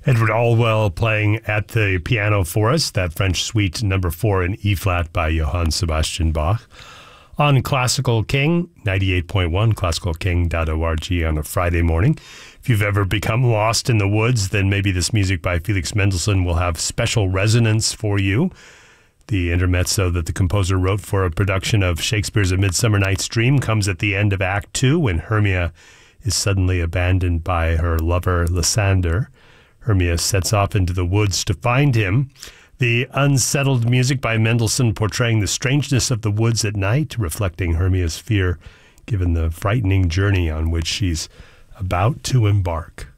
Edward Allwell playing at the piano for us, that French Suite number 4 in E-flat by Johann Sebastian Bach. On Classical King, 98.1, classicalking.org on a Friday morning. If you've ever become lost in the woods, then maybe this music by Felix Mendelssohn will have special resonance for you. The intermezzo that the composer wrote for a production of Shakespeare's A Midsummer Night's Dream comes at the end of Act 2 when Hermia is suddenly abandoned by her lover Lysander. Hermia sets off into the woods to find him. The unsettled music by Mendelssohn portraying the strangeness of the woods at night, reflecting Hermia's fear given the frightening journey on which she's about to embark.